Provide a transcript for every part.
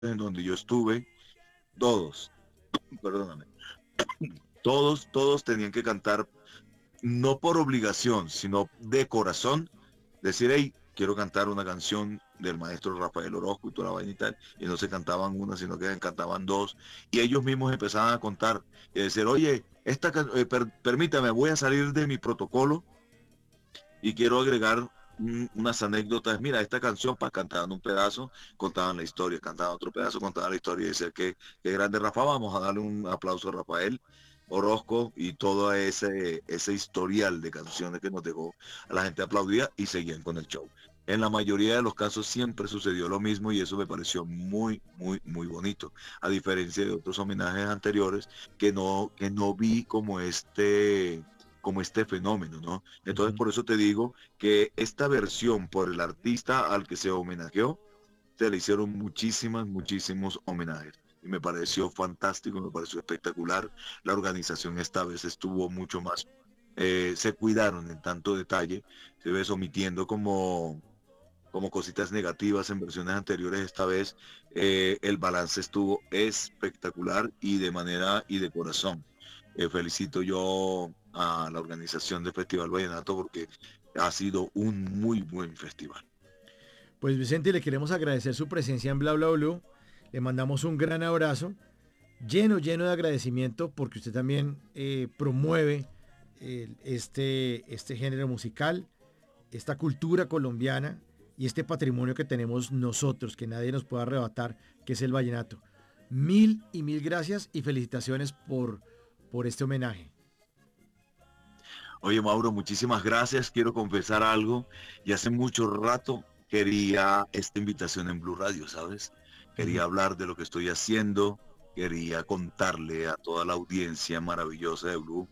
en donde yo estuve, todos, perdóname, todos tenían que cantar, no por obligación, sino de corazón, decir, hey, quiero cantar una canción del maestro Rafael Orozco y toda la vaina y tal, y no se cantaban una, sino que cantaban dos, y ellos mismos empezaban a contar y decir, oye, permítame, voy a salir de mi protocolo y quiero agregar unas anécdotas. Mira, esta canción, para cantaban un pedazo, contaban la historia, cantaban otro pedazo, contaban la historia y decía que grande Rafa, vamos a darle un aplauso a Rafael Orozco y todo ese historial de canciones que nos dejó. A la gente aplaudía y seguían con el show. En la mayoría de los casos siempre sucedió lo mismo y eso me pareció muy, muy, muy bonito. A diferencia de otros homenajes anteriores que no vi como este fenómeno, ¿no? Entonces, Ujú. por eso te digo que esta versión por el artista al que se homenajeó, se le hicieron muchísimos homenajes. Y me pareció fantástico, me pareció espectacular. La organización esta vez estuvo mucho más, se cuidaron en tanto detalle, se ves omitiendo como cositas negativas en versiones anteriores. Esta vez el balance estuvo espectacular y de manera y de corazón. Felicito yo a la organización del Festival Vallenato porque ha sido un muy buen festival. Pues Vicente, le queremos agradecer su presencia en Bla Bla Blue. Le mandamos un gran abrazo, lleno de agradecimiento porque usted también promueve este género musical, esta cultura colombiana y este patrimonio que tenemos nosotros, que nadie nos puede arrebatar, que es el vallenato. Mil y mil gracias y felicitaciones por este homenaje. Oye, Mauro, muchísimas gracias. Quiero confesar algo. Y hace mucho rato quería esta invitación en Blue Radio, ¿sabes? Ujú. Quería hablar de lo que estoy haciendo. Quería contarle a toda la audiencia maravillosa de Blue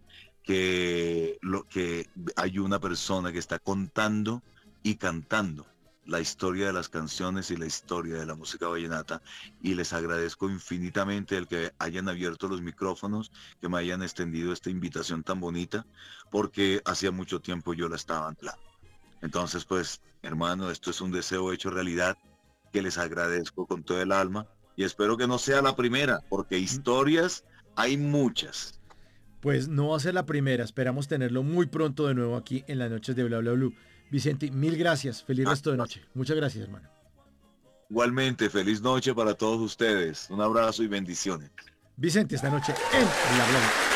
que hay una persona que está contando y cantando la historia de las canciones y la historia de la música vallenata. Y les agradezco infinitamente el que hayan abierto los micrófonos, que me hayan extendido esta invitación tan bonita porque hacía mucho tiempo yo la estaba anhelando. Entonces, pues, hermano, esto es un deseo hecho realidad que les agradezco con todo el alma y espero que no sea la primera, porque historias hay muchas. Pues no va a ser la primera, esperamos tenerlo muy pronto de nuevo aquí en las noches de Bla Bla Blue. Vicente, mil gracias, feliz Ah, resto de noche. Muchas gracias, hermano. igualmente, feliz noche para todos ustedes. Un abrazo y bendiciones. Vicente, esta noche en Bla Bla Blue.